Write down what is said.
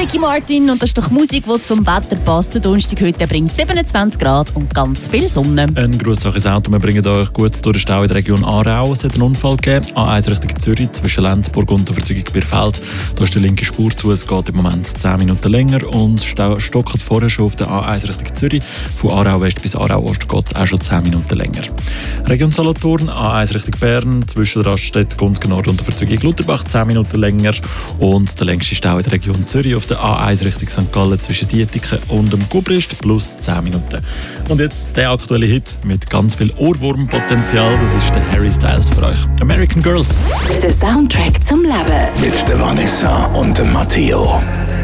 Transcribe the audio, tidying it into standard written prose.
Ricky Martin und das ist doch Musik, die zum Wetter passt. Der Donnerstag heute bringt 27 Grad und ganz viel Sonne. Ein grosses Auto, wir bringen euch gut durch den Stau in der Region Aarau. Es hat einen Unfall gegeben, A1 Richtung Zürich, zwischen Lenzburg und der Verzeugung Bierfeld. Da ist die linke Spur zu, es geht im Moment 10 Minuten länger und stockt vorher schon auf der A1 Richtung Zürich. Von Aarau West bis Aarau Ost geht es auch schon 10 Minuten länger. Region Solothurn, A1 Richtung Bern, zwischen der Raststätte Gunzgen Nord und der Verzeugung Lutherbach 10 Minuten länger. Und der längste Stau in der Region Zürich auf der A1 Richtung St. Gallen zwischen Dietiken und dem Gubrist plus 10 Minuten. Und jetzt der aktuelle Hit mit ganz viel Ohrwurmpotenzial, das ist der Harry Styles für euch. American Girls. Der Soundtrack zum Leben. Mit der Vanessa und dem Matteo.